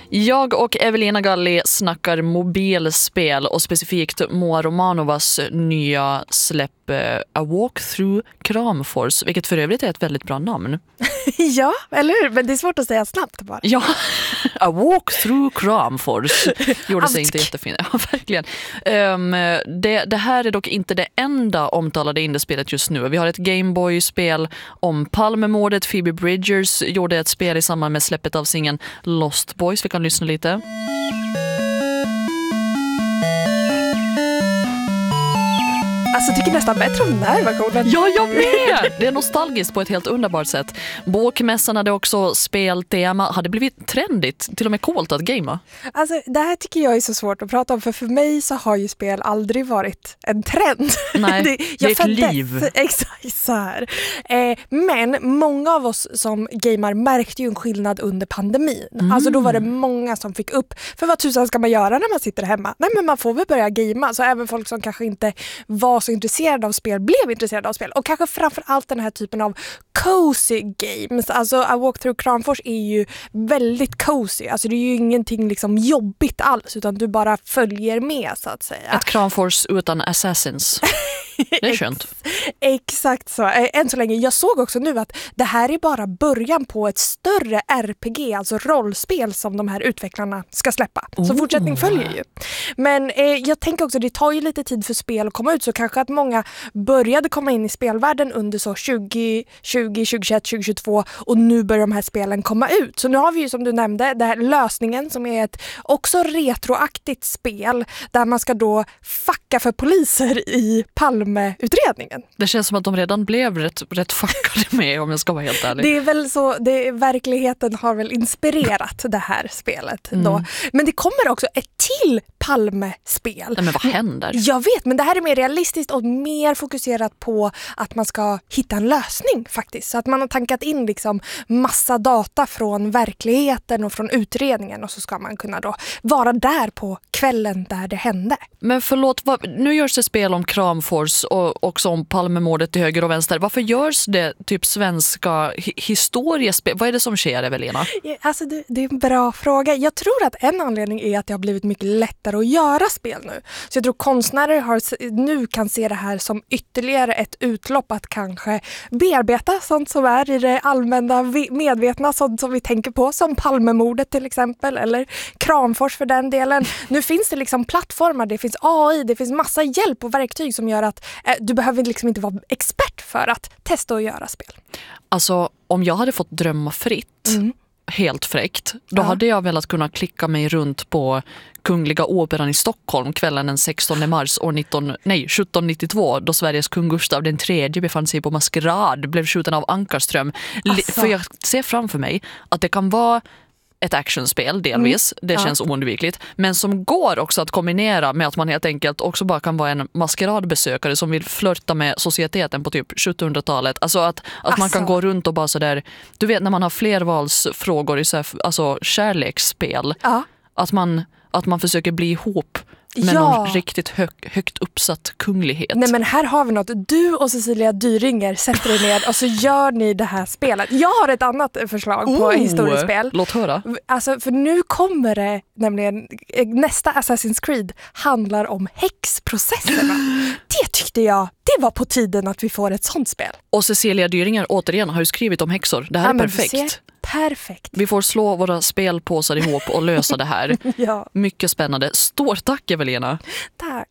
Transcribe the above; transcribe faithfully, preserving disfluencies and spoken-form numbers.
Jag och Evelina Galli snackar mobilspel och specifikt Moa Romanovas nya släpp A Walkthrough Kramfors, vilket för övrigt är ett väldigt bra namn. Ja, eller hur? Men det är svårt att säga snabbt bara. Ja, A Walkthrough Kramfors gjorde sig inte jättefint. Ja, verkligen. Um, det, det här är dock inte det enda omtalade indiespelet just nu. Vi har ett Gameboy-spel om Palmemordet. Phoebe Bridgers gjorde ett spel i samband med släppet av singeln Lost Boys. Vi kan lyssna lite. Alltså, jag tycker nästan bättre om den här versionen. Ja, jag med! Det är nostalgiskt på ett helt underbart sätt. Bokmässan hade också speltema. Hade blivit trendigt, till och med coolt att gamea. Alltså, det här tycker jag är så svårt att prata om. För för mig så har ju spel aldrig varit en trend. Nej, det, det är ett föddes, liv. Exakt så här. Eh, men många av oss som gamer märkte ju en skillnad under pandemin. Mm. Alltså då var det många som fick upp. För vad tusan ska man göra när man sitter hemma? Nej, men man får väl börja gamea. Så även folk som kanske inte var så intresserade av spel blev intresserade av spel. Och kanske framförallt den här typen av cozy games. Alltså A Walkthrough Kramfors är ju väldigt cozy. Alltså det är ju ingenting liksom jobbigt alls, utan du bara följer med, så att säga. Ett Kramfors utan assassins. Det är skönt. Exakt så. Än så länge. Jag såg också nu att det här är bara början på ett större R P G, alltså rollspel, som de här utvecklarna ska släppa. Så oh. fortsättning följer ju. Men eh, jag tänker också, det tar ju lite tid för spel att komma ut, så kanske att många började komma in i spelvärlden under så tjugo tjugo, tjugohundratjugoett, tjugohundratjugotvå, och nu börjar de här spelen komma ut. Så nu har vi ju, som du nämnde, det här lösningen som är ett också retroaktigt spel där man ska då fucka för poliser i Palme-utredningen. Det känns som att de redan blev rätt, rätt fuckade med, om jag ska vara helt ärlig. Det är väl så, det, verkligheten har väl inspirerat det här spelet då. Mm. Men det kommer också ett till Palme-spel. Nej, men vad händer? Jag vet, men det här är mer realistiskt och mer fokuserat på att man ska hitta en lösning faktiskt. Så att man har tankat in liksom massa data från verkligheten och från utredningen, och så ska man kunna då vara där på kvällen där det hände. Men förlåt, vad, nu görs det spel om Kramfors och också om Palmemordet till höger och vänster. Varför görs det typ svenska hi- historiespel? Vad är det som sker, Evelina? Alltså det, det är en bra fråga. Jag tror att en anledning är att det har blivit mycket lättare att göra spel nu. Så jag tror konstnärer har, nu kan se det här som ytterligare ett utlopp att kanske bearbeta sånt som är i det allmänna medvetna, sånt som vi tänker på, som Palmemordet till exempel, eller Kramfors för den delen. Nu finns det liksom plattformar, det finns A I, det finns massa hjälp och verktyg som gör att eh, du behöver liksom inte vara expert för att testa och göra spel. Alltså, om jag hade fått drömma fritt, mm. helt fräckt, då ja. hade jag velat kunna klicka mig runt på Kungliga Operan i Stockholm kvällen den sextonde mars år nitton, nej, sjutton nittiotvå, då Sveriges kung Gustav den tredje befann sig på maskerad, blev skjuten av Ankarström. Alltså. För jag ser framför mig att det kan vara ett actionspel delvis, mm. det ja. känns oundvikligt, men som går också att kombinera med att man helt enkelt också bara kan vara en maskeradbesökare som vill flirta med societeten på typ sjuttonhundratalet. Alltså att, att alltså. man kan gå runt och bara sådär, du vet när man har flervalsfrågor i så här, alltså kärleksspel, ja. att man, att man försöker bli ihop med ja. någon riktigt hög, högt uppsatt kunglighet. Nej, men här har vi något. Du och Cecilia Dyringer sätter er ner och så gör ni det här spelet. Jag har ett annat förslag oh, på historiespel. Låt höra. Alltså, för nu kommer det nämligen, nästa Assassin's Creed handlar om häxprocesserna. Det tyckte jag, det var på tiden att vi får ett sånt spel. Och Cecilia Dyringer återigen har ju skrivit om häxor. Det här ja, är perfekt. Perfekt. Vi får slå våra spelpåsar ihop och lösa det här. ja. Mycket spännande. Stort tack, Evelina. Tack.